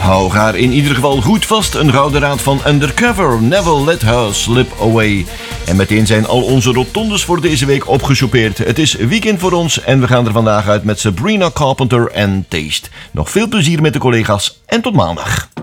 Hou haar in ieder geval goed vast. Een gouden raad van Undercover, Never Let Her Slip Away. En meteen zijn al onze rotondes voor deze week opgesoupeerd. Het is weekend voor ons en we gaan er vandaag uit met Sabrina Carpenter en Taste. Nog veel plezier met de collega's en tot maandag.